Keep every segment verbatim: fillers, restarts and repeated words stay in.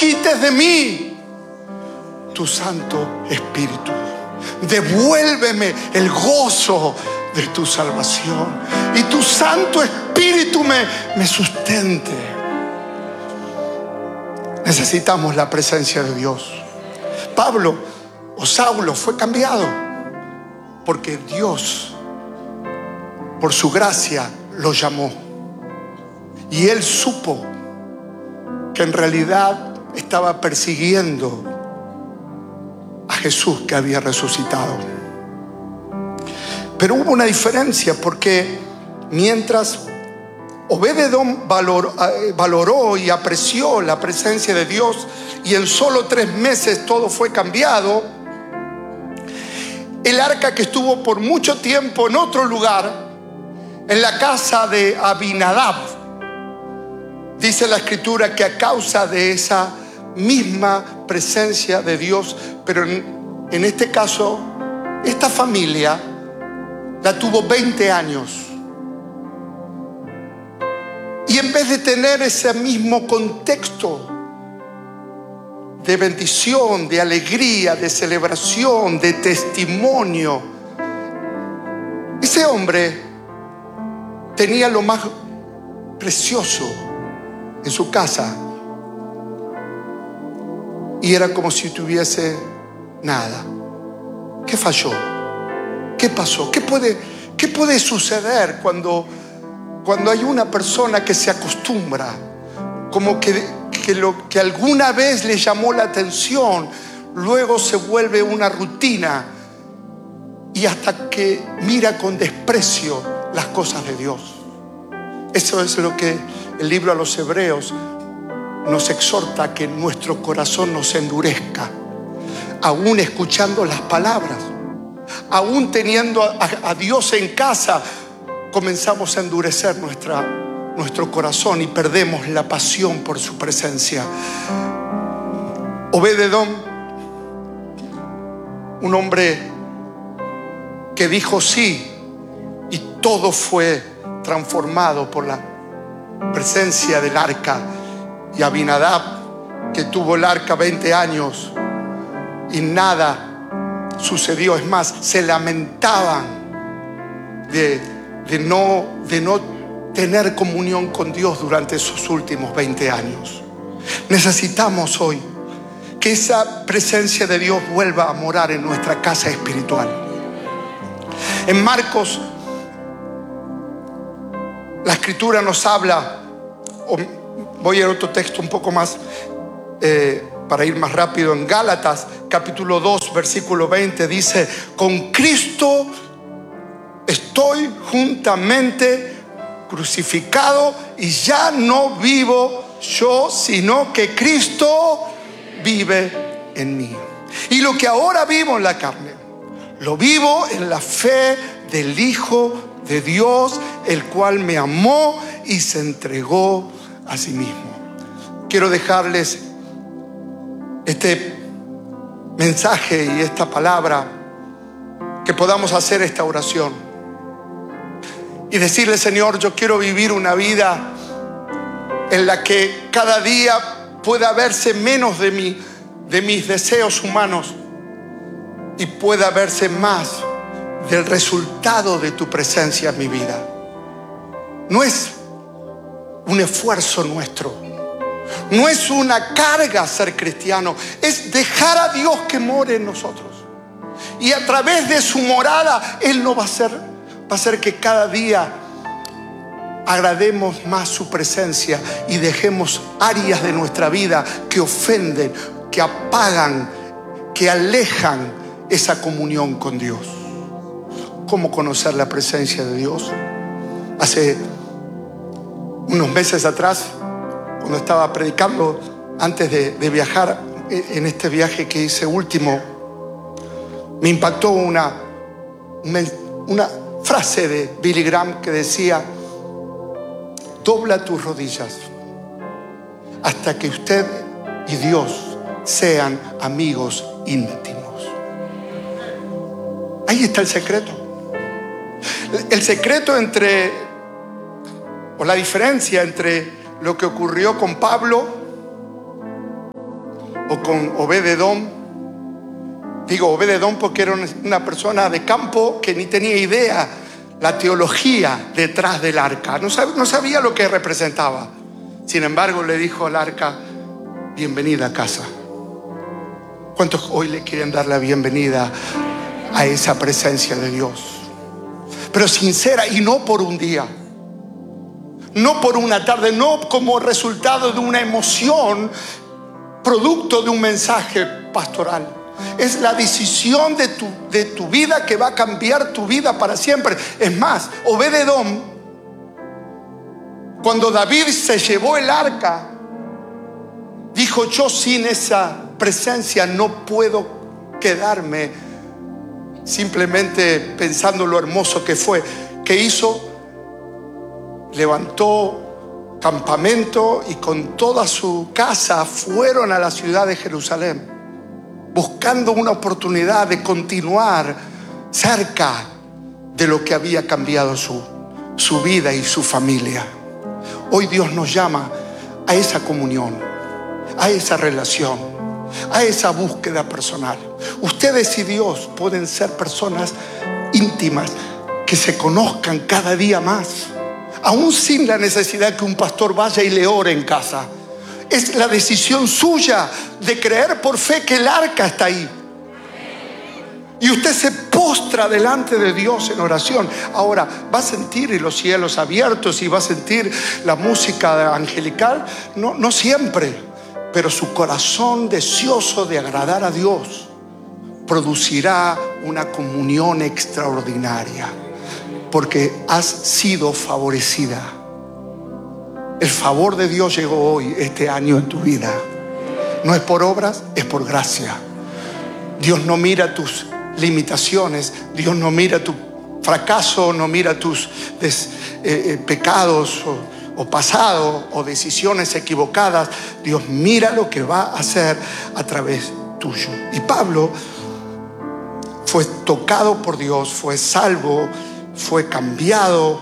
quites de mí tu Santo Espíritu. Devuélveme el gozo de tu salvación y tu Santo Espíritu me, me sustente. Necesitamos la presencia de Dios. Pablo o Saulo fue cambiado porque Dios, por su gracia, lo llamó. Y él supo que en realidad estaba persiguiendo a Jesús que había resucitado. Pero hubo una diferencia, porque mientras Obed-Edom valoró, valoró y apreció la presencia de Dios, y en solo tres meses todo fue cambiado, el arca, que estuvo por mucho tiempo en otro lugar, en la casa de Abinadab, dice la Escritura que a causa de esa misma presencia de Dios, pero en, en este caso, esta familia la tuvo veinte años. Y en vez de tener ese mismo contexto de bendición, de alegría, de celebración, de testimonio, ese hombre tenía lo más precioso en su casa y era como si tuviese nada. ¿Qué falló? ¿Qué pasó? ¿Qué puede, qué puede suceder cuando, cuando hay una persona que se acostumbra, como que, que lo que alguna vez le llamó la atención, luego se vuelve una rutina y hasta que mira con desprecio las cosas de Dios? Eso es lo que el libro a los Hebreos nos exhorta, que nuestro corazón no se endurezca, aún escuchando las palabras, aún teniendo a, a Dios en casa, comenzamos a endurecer nuestra, nuestro corazón y perdemos la pasión por su presencia. Obed-Edom, un hombre que dijo sí, y todo fue transformado por la presencia del arca. Y Abinadab, que tuvo el arca veinte años y nada sucedió. Es más, se lamentaban de, de, no, de no tener comunión con Dios durante esos últimos veinte años. Necesitamos hoy que esa presencia de Dios vuelva a morar en nuestra casa espiritual. En Marcos, la Escritura nos habla, voy a otro texto un poco más, eh, para ir más rápido. En Gálatas, capítulo dos, versículo veinte, dice: con Cristo estoy juntamente crucificado, y ya no vivo yo, sino que Cristo vive en mí. Y lo que ahora vivo en la carne, lo vivo en la fe del Hijo de Dios, el cual me amó y se entregó a sí mismo. Quiero dejarles este mensaje y esta palabra, que podamos hacer esta oración y decirle: Señor, yo quiero vivir una vida en la que cada día pueda verse menos de mí, de mis deseos humanos, y pueda verse más del resultado de tu presencia en mi vida. No es un esfuerzo nuestro, no es una carga ser cristiano, es dejar a Dios que more en nosotros, y a través de su morada Él no va a hacer, va a hacer que cada día agrademos más su presencia y dejemos áreas de nuestra vida que ofenden, que apagan, que alejan esa comunión con Dios. ¿Cómo conocer la presencia de Dios? Hace unos meses atrás, cuando estaba predicando antes de, de viajar, en este viaje que hice último, me impactó una, una frase de Billy Graham que decía: dobla tus rodillas hasta que usted y Dios sean amigos íntimos. Ahí está el secreto. El secreto entre, o la diferencia entre lo que ocurrió con Pablo o con Obed-Edom. Digo Obed-Edom porque era una persona de campo que ni tenía idea la teología detrás del arca. No sabía, no sabía lo que representaba. Sin embargo, le dijo al arca: bienvenida a casa. ¿Cuántos hoy le quieren dar la bienvenida a esa presencia de Dios? Pero sincera, y no por un día, no por una tarde, no como resultado de una emoción, producto de un mensaje pastoral. Es la decisión de tu, de tu vida que va a cambiar tu vida para siempre. Es más, Obed-Edom, cuando David se llevó el arca, dijo: yo sin esa presencia no puedo quedarme. Simplemente pensando lo hermoso que fue. ¿Qué hizo? Levantó campamento y con toda su casa fueron a la ciudad de Jerusalén, buscando una oportunidad de continuar cerca de lo que había cambiado su, su vida y su familia. Hoy Dios nos llama a esa comunión, a esa relación, a esa búsqueda personal. Ustedes y Dios pueden ser personas íntimas que se conozcan cada día más, aún sin la necesidad que un pastor vaya y le ore en casa. Es la decisión suya de creer por fe que el arca está ahí. Y usted se postra delante de Dios en oración. Ahora, ¿va a sentir los cielos abiertos y va a sentir la música angelical? No, no siempre. Pero su corazón deseoso de agradar a Dios producirá una comunión extraordinaria, porque has sido favorecida. El favor de Dios llegó hoy, este año en tu vida. No es por obras, es por gracia. Dios no mira tus limitaciones, Dios no mira tu fracaso, no mira tus des, eh, eh, pecados o, o pasado o decisiones equivocadas. Dios mira lo que va a hacer a través tuyo. Y Pablo fue tocado por Dios, fue salvo, fue cambiado,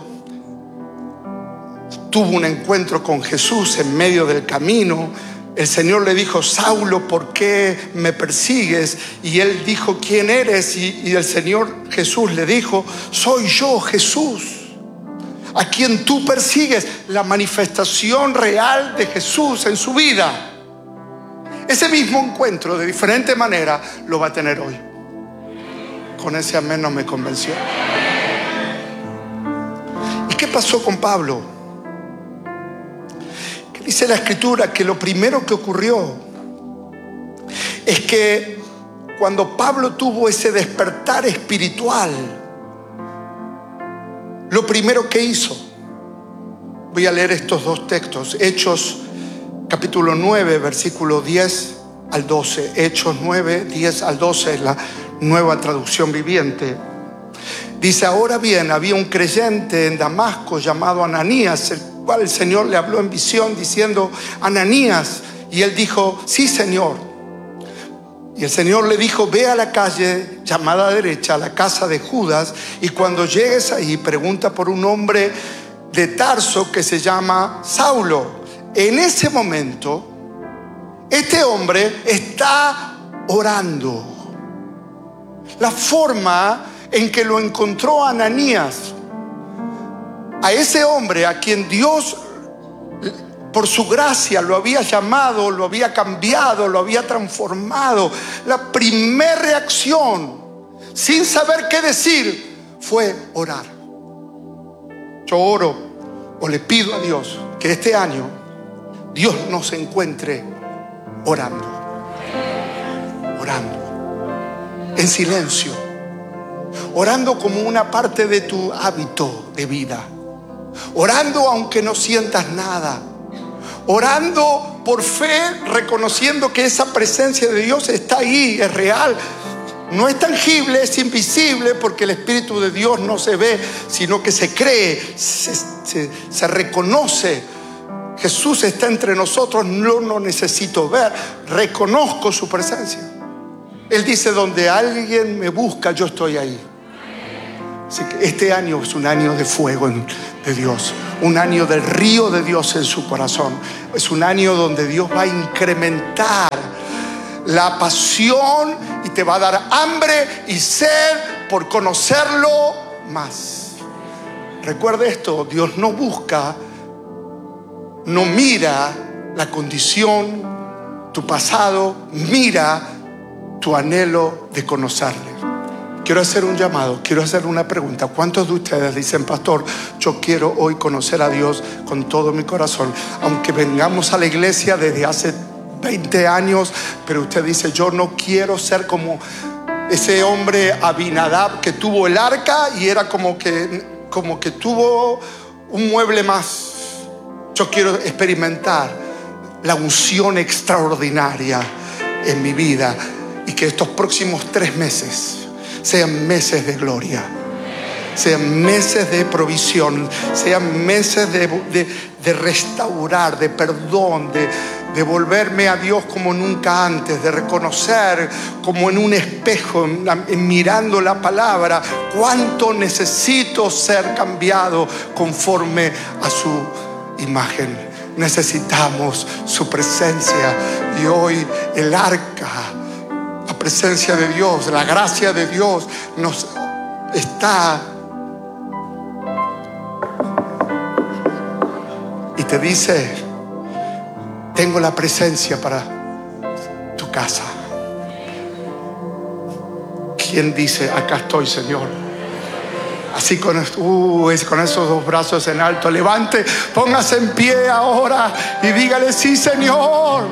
tuvo un encuentro con Jesús en medio del camino. El Señor le dijo: Saulo, ¿por qué me persigues? Y él dijo: ¿quién eres? Y, y el Señor Jesús le dijo: soy yo, Jesús, a quien tú persigues. La manifestación real de Jesús en su vida. Ese mismo encuentro, de diferente manera, lo va a tener hoy. Con ese amén no me convenció. ¿Y qué pasó con Pablo? Dice la Escritura que lo primero que ocurrió es que cuando Pablo tuvo ese despertar espiritual, lo primero que hizo, voy a leer estos dos textos, Hechos capítulo nueve, versículo diez al doce. Hechos nueve, diez al doce es la Nueva Traducción Viviente. Dice: ahora bien, había un creyente en Damasco llamado Ananías, el cual el Señor le habló en visión diciendo: Ananías. Y él dijo: sí, Señor. Y el Señor le dijo: ve a la calle llamada derecha, a la casa de Judas, y cuando llegues ahí pregunta por un hombre de Tarso que se llama Saulo. En ese momento este hombre está orando. La forma en que lo encontró Ananías, a ese hombre a quien Dios por su gracia lo había llamado, lo había cambiado, lo había transformado, la primera reacción, sin saber qué decir, fue orar. Yo oro o le pido a Dios que este año Dios nos encuentre orando, orando, en silencio, orando como una parte de tu hábito de vida, orando aunque no sientas nada, orando por fe, reconociendo que esa presencia de Dios está ahí, es real. No es tangible, es invisible, porque el Espíritu de Dios no se ve, sino que se cree, se, se, se reconoce. Jesús está entre nosotros, no lo necesito ver, reconozco su presencia. Él dice: donde alguien me busca, yo estoy ahí. Así que este año es un año de fuego de Dios, un año del río de Dios en su corazón. Es un año donde Dios va a incrementar la pasión y te va a dar hambre y sed por conocerlo más. Recuerde esto, Dios no busca, no mira la condición, tu pasado, mira tu anhelo de conocerle. Quiero hacer un llamado, quiero hacer una pregunta. ¿Cuántos de ustedes dicen, pastor, yo quiero hoy conocer a Dios con todo mi corazón? Aunque vengamos a la iglesia desde hace veinte años, pero usted dice, yo no quiero ser como ese hombre Abinadab que tuvo el arca y era como que, como que tuvo un mueble más. Yo quiero experimentar la unción extraordinaria en mi vida y que estos próximos tres meses sean meses de gloria, sean meses de provisión, sean meses de, de, de restaurar, de perdón, de, de volverme a Dios como nunca antes, de reconocer como en un espejo, en, en mirando la palabra, cuánto necesito ser cambiado conforme a su imagen. Necesitamos su presencia y hoy el arca, la presencia de Dios, la gracia de Dios nos está y te dice, tengo la presencia para tu casa. ¿Quién dice, acá estoy, Señor? Así con, uh, con esos dos brazos en alto, levante, póngase en pie ahora y dígale, sí, Señor.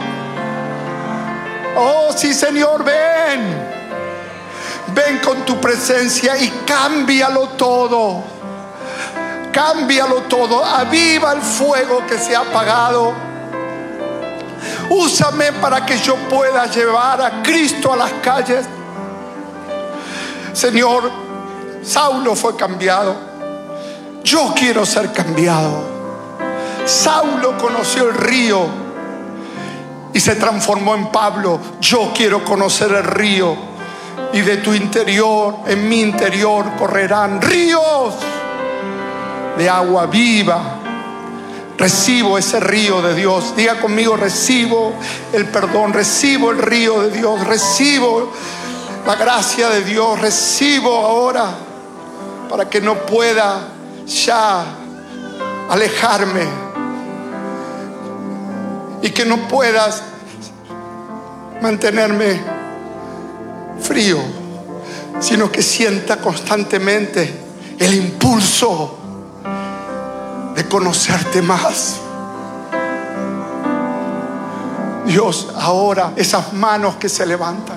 Oh, sí, Señor, ven. Ven con tu presencia y cámbialo todo. Cámbialo todo. Aviva el fuego que se ha apagado. Úsame para que yo pueda llevar a Cristo a las calles. Señor, Saulo fue cambiado. Yo quiero ser cambiado. Saulo conoció el río y se transformó en Pablo. Yo quiero conocer el río y de tu interior, en mi interior, correrán ríos de agua viva. Recibo ese río de Dios. Diga conmigo, recibo el perdón, recibo el río de Dios, recibo la gracia de Dios, recibo ahora para que no pueda ya alejarme y que no puedas mantenerme frío, sino que sienta constantemente el impulso de conocerte más. Dios, ahora esas manos que se levantan,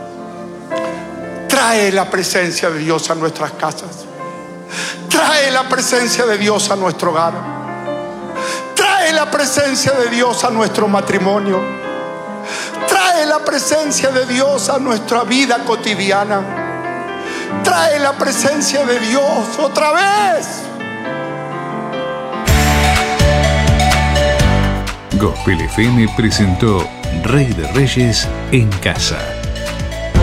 trae la presencia de Dios a nuestras casas, trae la presencia de Dios a nuestro hogar, trae la presencia de Dios a nuestro matrimonio, trae la presencia de Dios a nuestra vida cotidiana, trae la presencia de Dios otra vez. Gospel F M presentó Rey de Reyes en Casa.